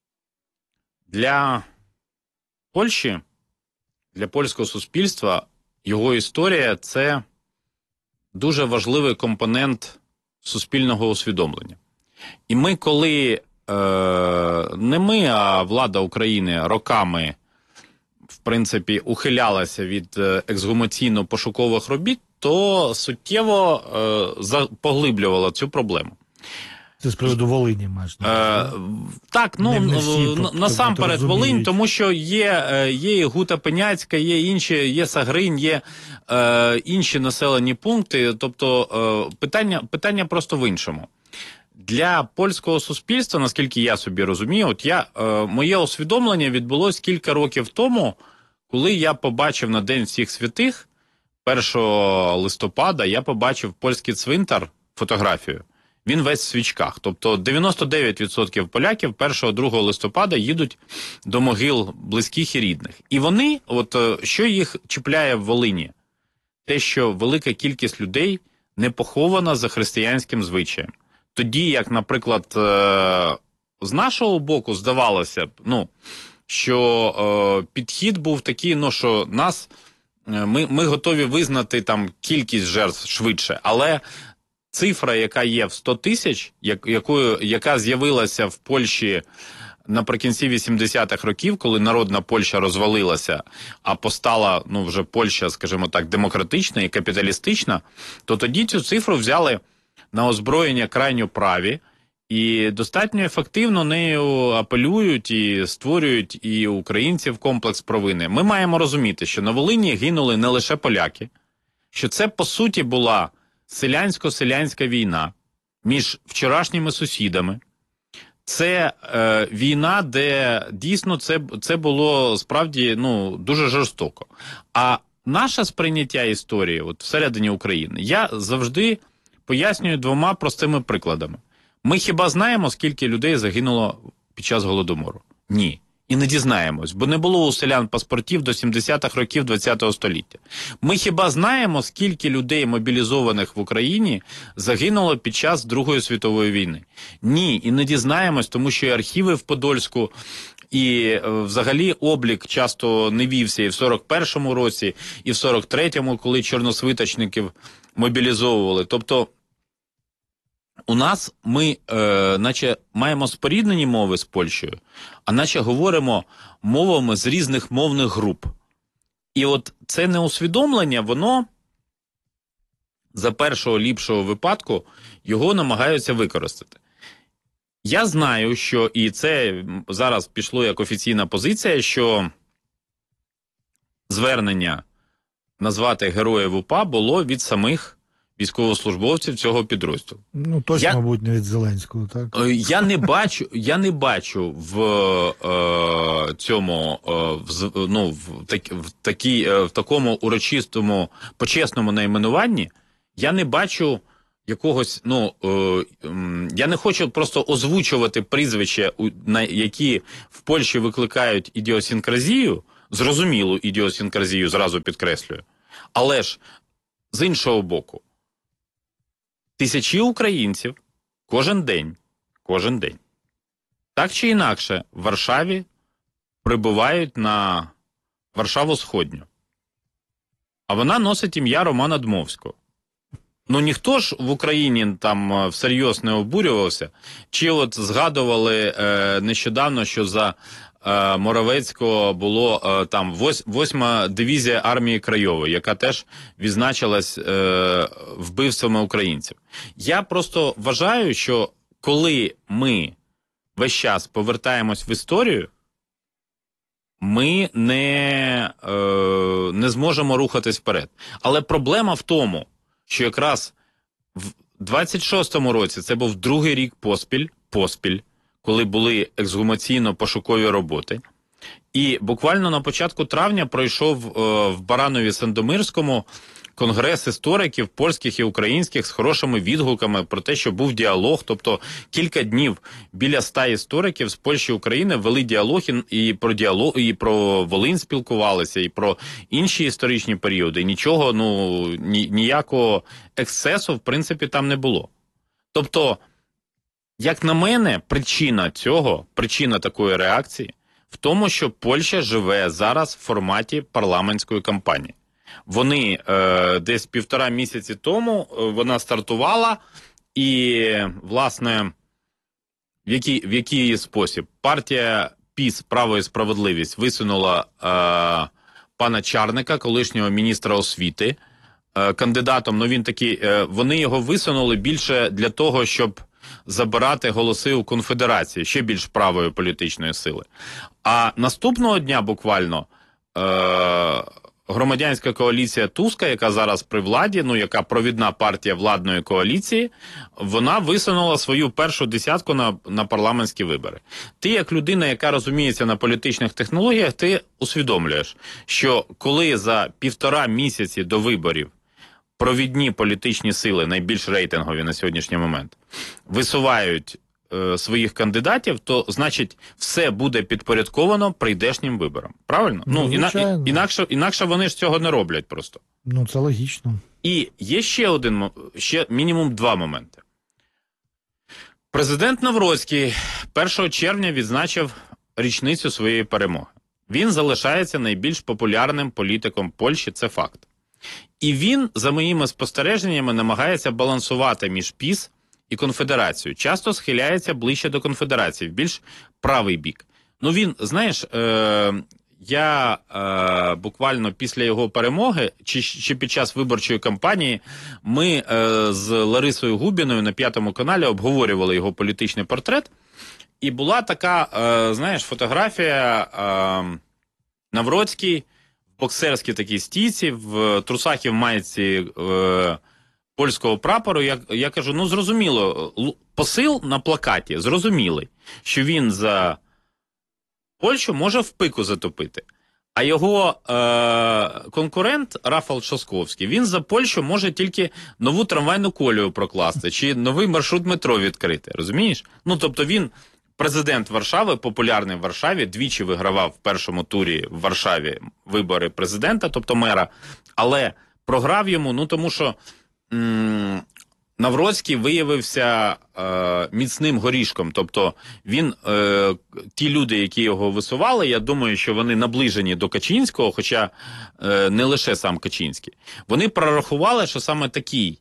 для Польщі, для польського суспільства, його історія – це дуже важливий компонент суспільного усвідомлення. І ми, коли, не ми, а влада України роками, в принципі, ухилялася від ексгумаційно-пошукових робіт, то суттєво поглиблювала цю проблему. Це з приводу Волині, маєш? Так, ну, насамперед Волинь, тому що є і Гута Пеняцька, є інші, є Сагринь, є інші населені пункти. Тобто питання просто в іншому. Для польського суспільства, наскільки я собі розумію, моє усвідомлення відбулось кілька років тому, коли я побачив на День всіх святих, 1 листопада, я побачив польський цвинтар, фотографію. Він весь в свічках. Тобто 99% поляків 1-2 листопада їдуть до могил близьких і рідних. І вони, що їх чіпляє в Волині? Те, що велика кількість людей не похована за християнським звичаєм. Тоді, як, наприклад, з нашого боку здавалося б, що підхід був такий, що ми готові визнати там кількість жертв швидше, але цифра, яка є в 100 тисяч, яка з'явилася в Польщі наприкінці 80-х років, коли народна Польща розвалилася, а постала вже Польща, скажімо так, демократична і капіталістична, то тоді цю цифру взяли на озброєння крайньо праві і достатньо ефективно нею апелюють і створюють і українців комплекс провини. Ми маємо розуміти, що на Волині гинули не лише поляки, що це, по суті, була селянсько-селянська війна між вчорашніми сусідами. Це війна, де дійсно це було справді дуже жорстоко. А наше сприйняття історії всередині України я завжди пояснюю 2 простими прикладами. Ми хіба знаємо, скільки людей загинуло під час Голодомору? Ні. І не дізнаємось, бо не було у селян паспортів до 70-х років ХХ століття. Ми хіба знаємо, скільки людей, мобілізованих в Україні, загинуло під час Другої світової війни? Ні, і не дізнаємось, тому що і архіви в Подольську, і взагалі облік часто не вівся і в 41-му році, і в 43-му, коли чорносвиточників мобілізовували. Тобто у нас ми наче маємо споріднені мови з Польщею, а наче говоримо мовами з різних мовних груп. І це неусвідомлення, воно за першого ліпшого випадку його намагаються використати. Я знаю, що, і це зараз пішло як офіційна позиція, що звернення назвати Героїв УПА було від самих військовослужбовців цього підрозділу. Ну, точно, мабуть, не від Зеленського, так? Я не бачу в цьому, в такому урочистому, почесному найменуванні, я не бачу якогось, я не хочу просто озвучувати прізвища, які в Польщі викликають ідіосінкразію, зрозумілу ідіосінкразію, зразу підкреслюю. Але ж, з іншого боку, тисячі українців кожен день, так чи інакше, в Варшаві прибувають на Варшаву-Сходню. А вона носить ім'я Романа Дмовського. Ну, ніхто ж в Україні там всерйоз не обурювався. Чи от згадували нещодавно, що за Моровецького було там 8-ма дивізія армії Краєвої, яка теж відзначилась вбивствами українців. Я просто вважаю, що коли ми весь час повертаємось в історію, ми не зможемо рухатись вперед. Але проблема в тому, що якраз в 26-му році, це був другий рік поспіль, коли були ексгумаційно-пошукові роботи, і буквально на початку травня пройшов в Баранові-Сандомирському конгрес істориків польських і українських з хорошими відгуками про те, що був діалог, тобто кілька днів біля 100 істориків з Польщі і України вели діалог, і про Волинь спілкувалися, і про інші історичні періоди. Нічого, ніякого ексцесу, в принципі, там не було. Тобто, як на мене, причина такої реакції в тому, що Польща живе зараз в форматі парламентської кампанії. Вони десь 1,5 місяці тому вона стартувала, і, власне, в який спосіб? Партія ПіС «Право і справедливість» висунула пана Чарника, колишнього міністра освіти, кандидатом, вони його висунули більше для того, щоб забирати голоси у конфедерації, ще більш правої політичної сили. А наступного дня буквально громадянська коаліція Туска, яка зараз при владі, яка провідна партія владної коаліції, вона висунула свою першу десятку на парламентські вибори. Ти, як людина, яка розуміється на політичних технологіях, ти усвідомлюєш, що коли за 1,5 місяці до виборів провідні політичні сили, найбільш рейтингові на сьогоднішній момент, висувають своїх кандидатів, то, значить, все буде підпорядковано прийдешнім виборам. Правильно? Інакше вони ж цього не роблять просто. Це логічно. І є ще мінімум 2 моменти. Президент Навроцький 1 червня відзначив річницю своєї перемоги. Він залишається найбільш популярним політиком Польщі, це факт. І він, за моїми спостереженнями, намагається балансувати між ПіС і конфедерацію. Часто схиляється ближче до конфедерації, в більш правий бік. Він, знаєш, я буквально після його перемоги, чи під час виборчої кампанії, ми з Ларисою Губіною на 5-му каналі обговорювали його політичний портрет. І була така, знаєш, фотографія Навроцький в боксерській такій стійці, в трусах і в майці польського прапору. Я кажу, зрозуміло, посил на плакаті зрозумілий, що він за Польщу може в пику затопити. А його конкурент Рафал Трzaskowski, він за Польщу може тільки нову трамвайну колію прокласти, чи новий маршрут метро відкрити, розумієш? Тобто він президент Варшави, популярний в Варшаві, двічі вигравав в першому турі в Варшаві вибори президента, тобто мера, але програв йому, тому що Навроцький виявився міцним горішком. Тобто він, ті люди, які його висували, я думаю, що вони наближені до Качинського, хоча не лише сам Качинський. Вони прорахували, що саме такий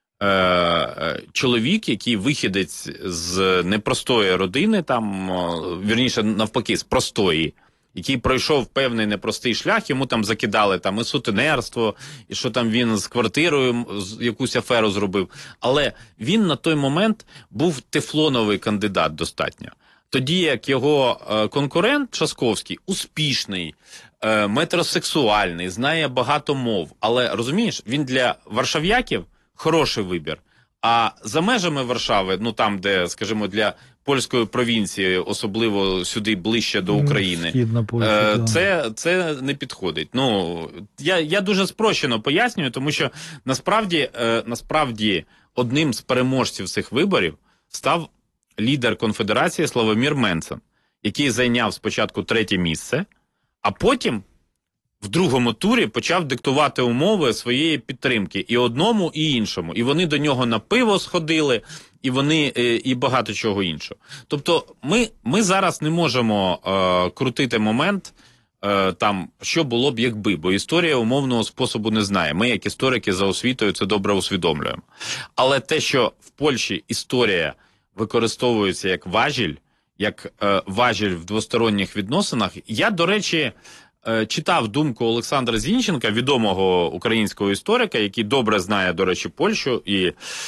чоловік, який вихідець з непростої родини, вірніше навпаки, з простої, який пройшов певний непростий шлях, йому там закидали і сутенерство, і що там він з квартирою якусь аферу зробив. Але він на той момент був тефлоновий кандидат достатньо. Тоді як його конкурент Трzaskowski успішний, метросексуальний, знає багато мов. Але, розумієш, він для варшав'яків хороший вибір. А за межами Варшави, ну там, де, скажімо, для польської провінції, особливо сюди ближче до України, це не підходить. Ну, я дуже спрощено пояснюю, тому що насправді одним з переможців цих виборів став лідер конфедерації Славомір Менцен, який зайняв спочатку 3-те місце, а потім в другому турі почав диктувати умови своєї підтримки і одному, і іншому. І вони до нього на пиво сходили, і багато чого іншого. Тобто ми зараз не можемо крутити момент, там, що було б якби, бо історія умовного способу не знає. Ми, як історики за освітою, це добре усвідомлюємо. Але те, що в Польщі історія використовується як важіль в двосторонніх відносинах, я, до речі, читав думку Олександра Зінченка, відомого українського історика, який добре знає, до речі, Польщу і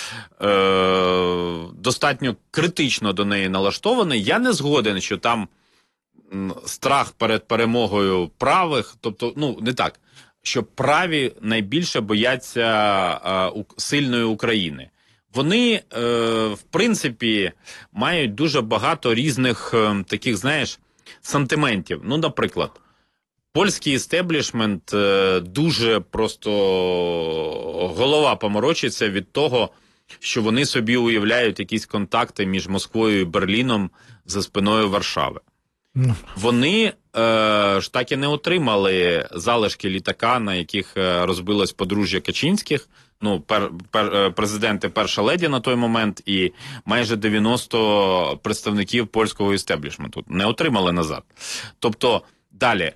достатньо критично до неї налаштований. Я не згоден, що там страх перед перемогою правих, тобто, ну, не так, що праві найбільше бояться сильної України. Вони, в принципі, мають дуже багато різних таких, знаєш, сантиментів. Ну, наприклад, польський істеблішмент дуже просто голова поморочиться від того, що вони собі уявляють якісь контакти між Москвою і Берліном за спиною Варшави. Вони ж так і не отримали залишки літака, на яких розбилось подружжя Качинських, ну, президент і перша леді на той момент, і майже 90 представників польського істеблішменту не отримали назад. Тобто, далі,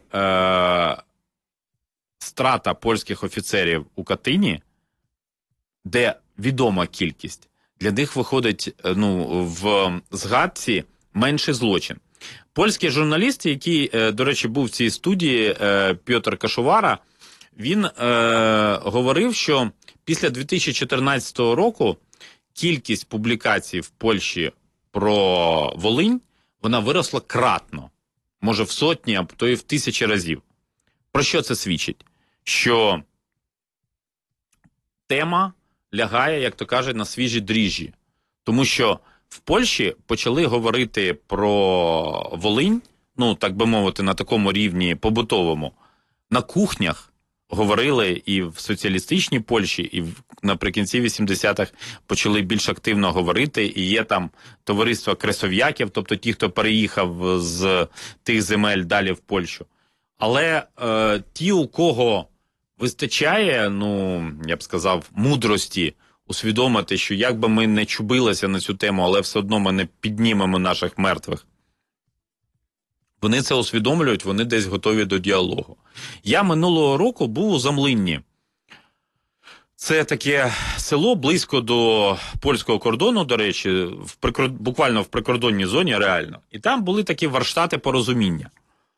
страта польських офіцерів у Катині, де відома кількість, для них виходить, ну, в згадці менший злочин. Польський журналіст, який, до речі, був в цій студії, Пьотр Кашувара, він говорив, що після 2014 року кількість публікацій в Польщі про Волинь, вона виросла кратно. Може в сотні, а то і в 1000 разів. Про що це свідчить? Що тема лягає, як то кажуть, на свіжі дріжджі. Тому що в Польщі почали говорити про Волинь, ну, так би мовити, на такому рівні побутовому. На кухнях говорили і в соціалістичній Польщі, і наприкінці 80-х почали більш активно говорити, і є там товариство кресов'яків, тобто ті, хто переїхав з тих земель далі в Польщу. Але ті, у кого вистачає, ну, я б сказав, мудрості усвідомити, що як би ми не чубилися на цю тему, але все одно ми не піднімемо наших мертвих. Вони це усвідомлюють, вони десь готові до діалогу. Я минулого року був у Замлинні. Це таке село близько до польського кордону, до речі, буквально в прикордонній зоні, реально. І там були такі варштати порозуміння.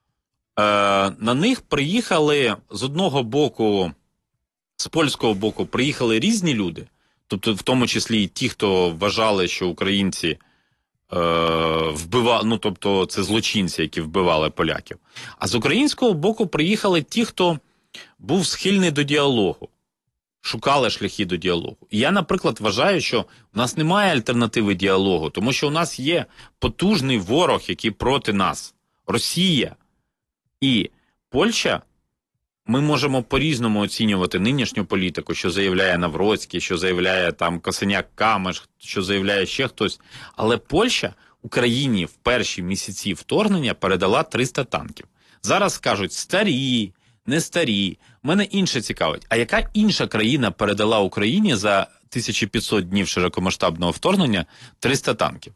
На них приїхали з одного боку, з польського боку, приїхали різні люди, тобто в тому числі і ті, хто вважали, що українці вбивали, ну, тобто це злочинці, які вбивали поляків. А з українського боку приїхали ті, хто був схильний до діалогу, шукали шляхи до діалогу. І я, наприклад, вважаю, що у нас немає альтернативи діалогу, тому що у нас є потужний ворог, який проти нас – Росія. І Польща, ми можемо по-різному оцінювати нинішню політику, що заявляє Навроцький, що заявляє там Косиняк-Камиш, що заявляє ще хтось. Але Польща Україні в перші місяці вторгнення передала 300 танків. Зараз скажуть старі, не старі. Мене інше цікавить. А яка інша країна передала Україні за 1500 днів широкомасштабного вторгнення 300 танків?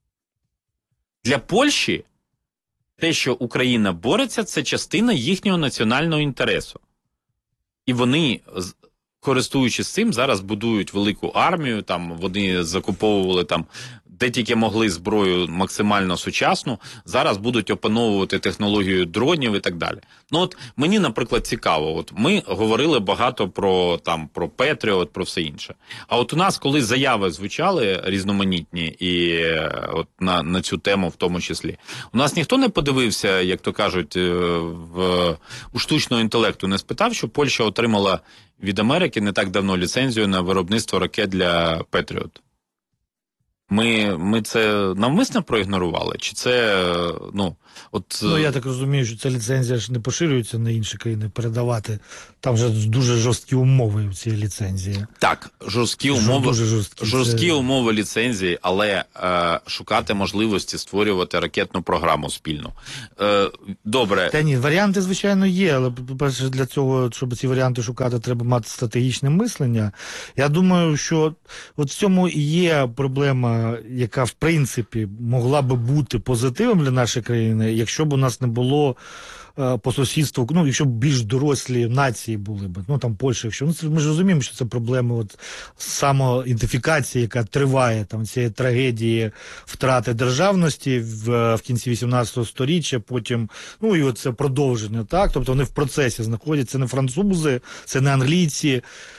Для Польщі те, що Україна бореться, це частина їхнього національного інтересу. І вони, користуючись цим, зараз будують велику армію, там вони закуповували там де тільки могли зброю максимально сучасну, зараз будуть опановувати технологію дронів і так далі. Ну от мені, наприклад, цікаво, от ми говорили багато про Петріот, про все інше. А от у нас, коли заяви звучали різноманітні і от на цю тему в тому числі, у нас ніхто не подивився, як то кажуть, у штучного інтелекту не спитав, що Польща отримала від Америки Америки не так давно ліцензію на виробництво ракет для Петріот. Ми це навмисно проігнорували? Чи це, я так розумію, що ця ліцензія ж не поширюється на інші країни, передавати. Там вже дуже жорсткі умови в цій ліцензії. Так, жорсткі умови ліцензії, але шукати можливості створювати ракетну програму спільну. Добре. Та ні, варіанти, звичайно, є, але, по-перше, для цього, щоб ці варіанти шукати, треба мати стратегічне мислення. Я думаю, що от в цьому і є проблема, яка, в принципі, могла би бути позитивом для нашої країни, якщо б у нас не було по сусідству, якщо б більш дорослі нації були б, там Польща, якщо, ми ж розуміємо, що це проблема самоідентифікації, яка триває, цієї трагедії втрати державності в кінці 18 сторіччя, потім, і це продовження, так, тобто вони в процесі знаходяться, це не французи, це не англійці,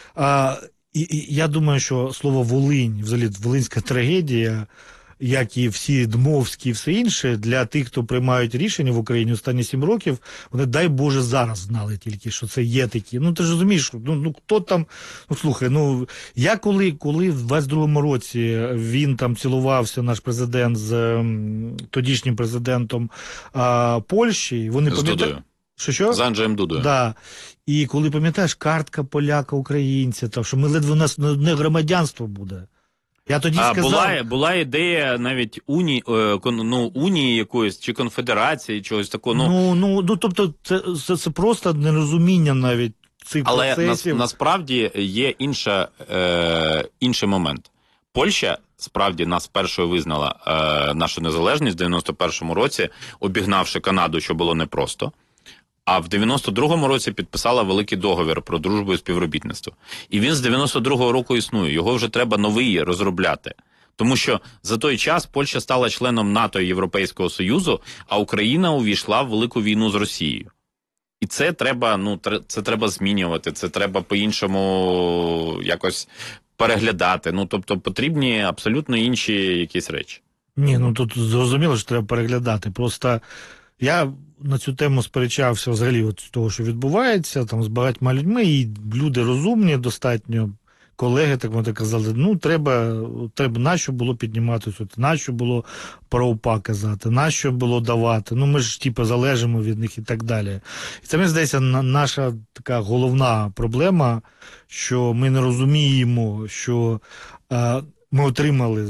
і я думаю, що слово Волинь, взагалі волинська трагедія, як і всі Дмовські і все інше, для тих, хто приймають рішення в Україні останні 7 років, вони, дай Боже, зараз знали тільки, що це є такі. Ти ж розумієш, хто там, слухай, я коли в 22-му році він там цілувався, наш президент, з тодішнім президентом Польщі, вони Дудою. Що? З Анджеєм Дудою. Да. І коли, пам'ятаєш, картка поляка-українця, що ми ледве у нас не громадянство буде. Я тоді сказав... Була ідея навіть унії якоїсь, чи конфедерації, чогось такого. Тобто це просто нерозуміння навіть цих процесів. Але насправді є інший момент. Польща справді нас першою визнала нашу незалежність в 91-му році, обігнавши Канаду, що було непросто. А в 92-му році підписала великий договір про дружбу і співробітництво. І він з 92-го року існує. Його вже треба новий розробляти. Тому що за той час Польща стала членом НАТО і Європейського Союзу, а Україна увійшла в велику війну з Росією. І це треба, це треба змінювати, це треба по-іншому якось переглядати. Тобто потрібні абсолютно інші якісь речі. Ні, тут зрозуміло, що треба переглядати. Просто я на цю тему сперечався взагалі з того, що відбувається, з багатьма людьми, і люди розумні достатньо, колеги, так вони казали, треба, нащо було піднімати суд, нащо було про УПА казати, нащо було давати, ми ж залежимо від них і так далі. І це, мені здається, наша така головна проблема, що ми не розуміємо, що ми отримали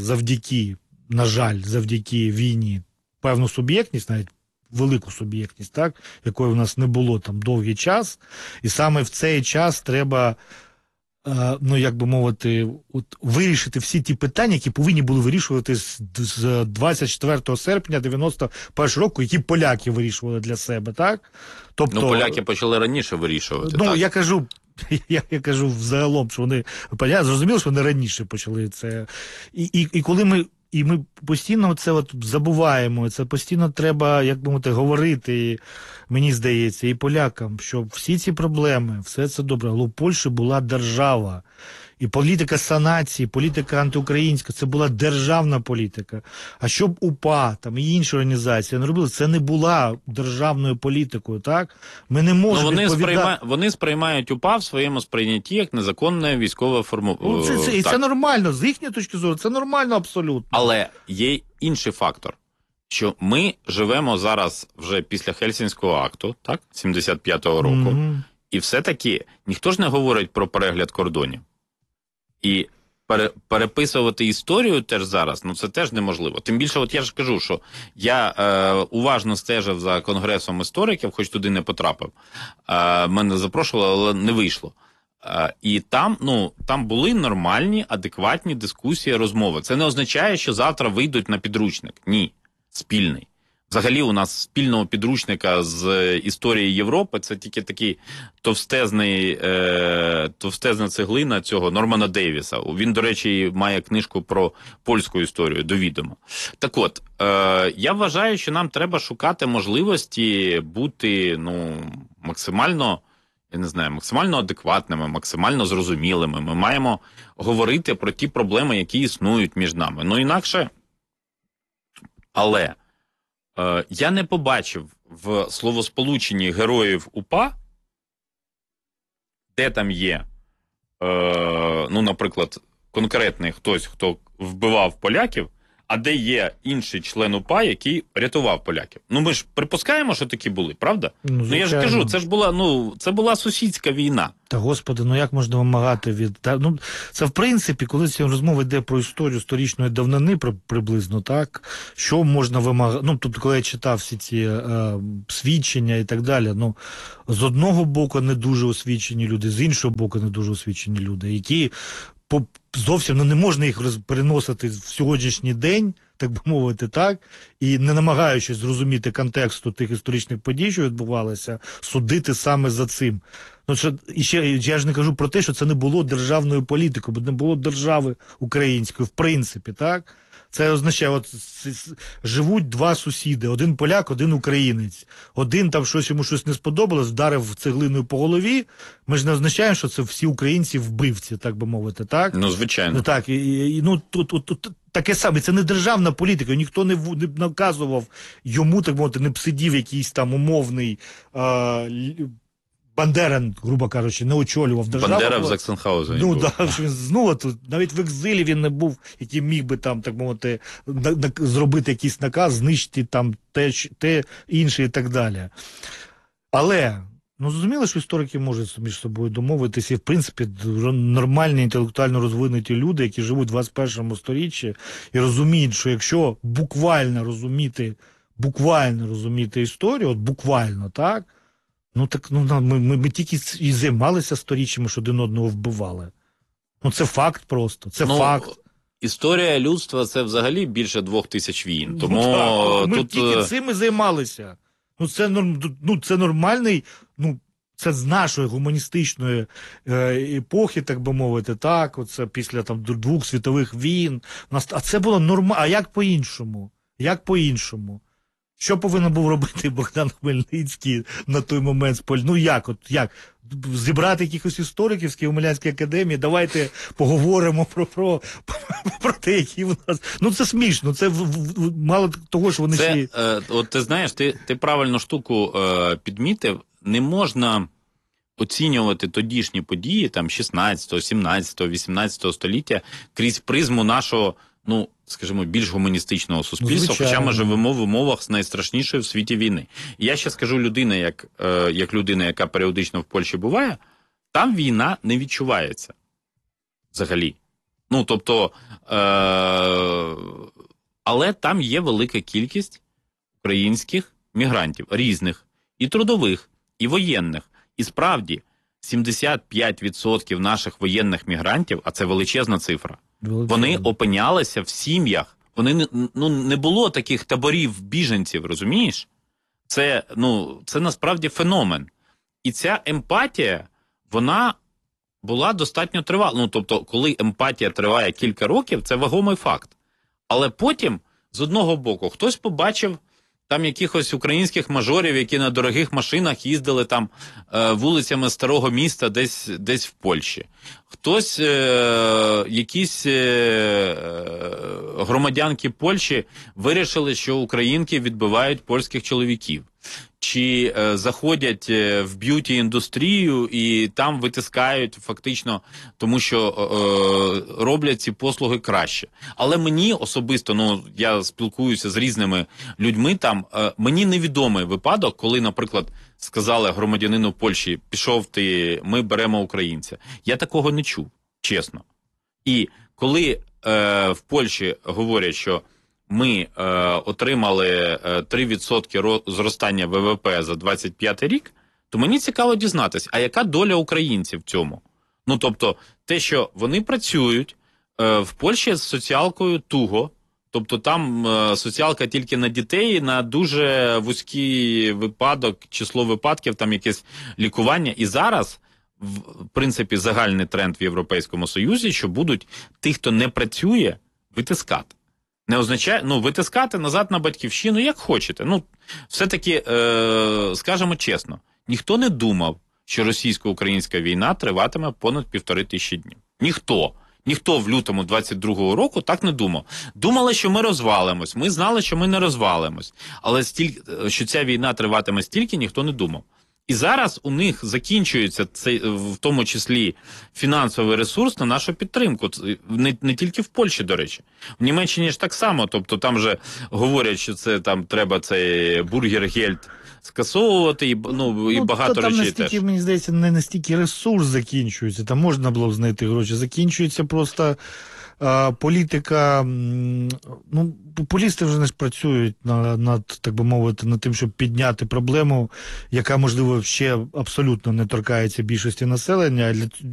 завдяки війні певну суб'єктність, навіть велику суб'єктність, так, якої в нас не було довгий час, і саме в цей час треба, як би мовити, вирішити всі ті питання, які повинні були вирішувати з 24 серпня 91 року, які поляки вирішували для себе, так? Тобто, поляки почали раніше вирішувати, так? Я кажу взагалом, що вони, зрозуміло, що вони раніше почали це. І коли ми постійно це забуваємо, це постійно треба, як би мовити, говорити, мені здається, і полякам, що всі ці проблеми, все це добре, але у Польщі була держава. І політика санації, політика антиукраїнська, це була державна політика. А щоб УПА і інші організації не робили, це не була державною політикою, так? Ми не можемо відповідати. Вони сприймають УПА в своєму сприйнятті як незаконне військове формування. І це нормально, з їхньої точки зору, це нормально абсолютно. Але є інший фактор, що ми живемо зараз вже після Хельсінського акту, так, 75-го року, і все-таки ніхто ж не говорить про перегляд кордонів. І переписувати історію теж зараз, це теж неможливо. Тим більше, я ж кажу, що я уважно стежив за Конгресом істориків, хоч туди не потрапив. Мене запрошували, але не вийшло. І там були нормальні, адекватні дискусії, розмови. Це не означає, що завтра вийдуть на підручник. Ні, спільний. Взагалі у нас спільного підручника з історії Європи це тільки такий товстезна цеглина цього Нормана Дейвіса. Він, до речі, має книжку про польську історію, до відома. Так от, я вважаю, що нам треба шукати можливості бути максимально адекватними, максимально зрозумілими. Ми маємо говорити про ті проблеми, які існують між нами. Інакше, але я не побачив в словосполученні героїв УПА, де там є ну, наприклад, конкретний хтось, хто вбивав поляків, а де є інший член УПА, який рятував поляків. Ну, ми ж припускаємо, що такі були, правда? Ну, я ж кажу, це була сусідська війна. Та, Господи, ну як можна вимагати від... Ну, це, в принципі, коли ця розмова йде про історію сторічної давнини, приблизно, так, що можна вимагати... Ну, тобто, коли я читав всі ці свідчення і так далі, ну, з одного боку не дуже освічені люди, з іншого боку не дуже освічені люди, які зовсім не можна їх переносити в сьогоднішній день, так би мовити, так, і не намагаючись зрозуміти контексту тих історичних подій, що відбувалися, судити саме за цим. Ну, що, і ще я ж не кажу про те, що це не було державною політикою, бо не було держави української, в принципі, так. Це означає, от живуть два сусіди, один поляк, один українець. Один там йому щось не сподобалось, вдарив цеглиною по голові. Ми ж не означаємо, що це всі українці вбивці, так би мовити, так? Ну, звичайно. Ну, так, ну, тут таке саме, це не державна політика, ніхто не наказував йому, так мовити, не сидів якийсь там умовний Бандера, грубо кажучи, не очолював державу. Бандера в Заксенхаузені. Ну, так, знову тут, навіть в екзилі він не був, який міг би там, так мовити, зробити якийсь наказ, знищити там те інше і так далі. Але, ну, зрозуміло, що історики можуть між собою домовитися, і, в принципі, нормальні, інтелектуально розвинуті люди, які живуть в 21 сторіччі, і розуміють, що якщо буквально розуміти історію, от буквально, так, ну так, ну ми тільки і займалися сторіччями, що один одного вбивали. Ну це факт просто, це факт. Історія людства – це взагалі більше 2000 війн. Тому ми тут... тільки цим і займалися. Ну це нормальний, ну це з нашої гуманістичної епохи, так би мовити, так, оце після там 2 світових війн. А це було нормально. А як по-іншому? Як по-іншому? Що повинен був робити Богдан Хмельницький на той момент? Ну як? Зібрати якихось істориків з Києво-Могилянської академії, давайте поговоримо про те, які в нас... Ну це смішно, це мало того, що вони ще... От ти знаєш, ти правильну штуку підмітив, не можна оцінювати тодішні події, там 16, 17, 18 століття крізь призму нашого, ну, скажімо, більш гуманістичного суспільства, хоча ми живемо в умовах найстрашнішої в світі війни. І я ще скажу, людина, як людина, яка періодично в Польщі буває, там війна не відчувається взагалі. Ну, тобто, але там є велика кількість українських мігрантів, різних, і трудових, і воєнних. І справді, 75% наших воєнних мігрантів, а це величезна цифра, вони опинялися в сім'ях. Вони не було таких таборів біженців, розумієш? Це насправді феномен. І ця емпатія, вона була достатньо тривала. Ну, тобто, коли емпатія триває кілька років, це вагомий факт. Але потім, з одного боку, хтось побачив там якихось українських мажорів, які на дорогих машинах їздили там вулицями старого міста десь в Польщі. Хтось, якісь громадянки Польщі вирішили, що українки відбивають польських чоловіків. Чи заходять в б'юті-індустрію і там витискають фактично, тому що роблять ці послуги краще. Але мені особисто, я спілкуюся з різними людьми там, мені невідомий випадок, коли, наприклад, сказали громадянину Польщі, пішов ти, ми беремо українця. Я такого не чув, чесно. І коли в Польщі говорять, що ми отримали 3% зростання ВВП за 25 рік, то мені цікаво дізнатися, а яка доля українців в цьому? Ну, тобто, те, що вони працюють, в Польщі з соціалкою туго, тобто там соціалка тільки на дітей, на дуже вузький випадок, число випадків, там якесь лікування. І зараз, в принципі, загальний тренд в Європейському Союзі, що будуть тих, хто не працює, витискати. Не означає, витискати назад на батьківщину, як хочете. Все-таки, скажемо чесно, ніхто не думав, що російсько-українська війна триватиме понад 1500 днів. Ніхто в лютому 22-го року так не думав. Думали, що ми розвалимось, ми знали, що ми не розвалимось. Але що ця війна триватиме стільки, ніхто не думав. І зараз у них закінчується цей, в тому числі, фінансовий ресурс на нашу підтримку. Не тільки в Польщі, до речі. В Німеччині ж так само. Тобто там же говорять, що це там треба цей бургергельд скасовувати, і багато там речей теж. Теж. Мені здається, не настільки ресурс закінчується, там можна було б знайти гроші. Закінчується просто політика, популісти вже не працюють над, так би мовити, над тим, щоб підняти проблему, яка, можливо, ще абсолютно не торкається більшості населення.